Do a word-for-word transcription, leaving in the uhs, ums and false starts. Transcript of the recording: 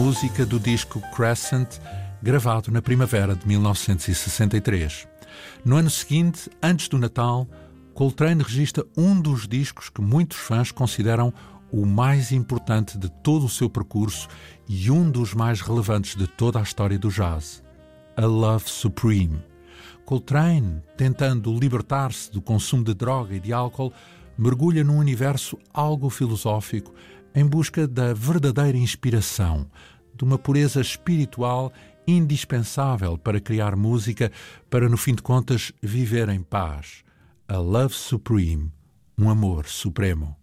música do disco Crescent, gravado na primavera de mil novecentos e sessenta e três. No ano seguinte, antes do Natal, Coltrane registra um dos discos que muitos fãs consideram o mais importante de todo o seu percurso e um dos mais relevantes de toda a história do jazz, A Love Supreme. Coltrane, tentando libertar-se do consumo de droga e de álcool, mergulha num universo algo filosófico em busca da verdadeira inspiração, de uma pureza espiritual indispensável para criar música, para, no fim de contas, viver em paz. A Love Supreme, um amor supremo.